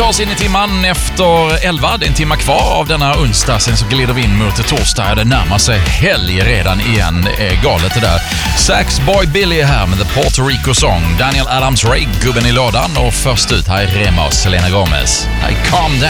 tar oss in i timman efter 11. Det är en timma kvar av denna onsdag. Sen så glider vi in mot torsdag. Det närmar sig helg redan igen. Galet det där. Saxboy Billy är här med The Puerto Rico Song. Daniel Adams Ray, gubben i lådan. Och först ut här är Rema och Selena Gomez. Calm Down.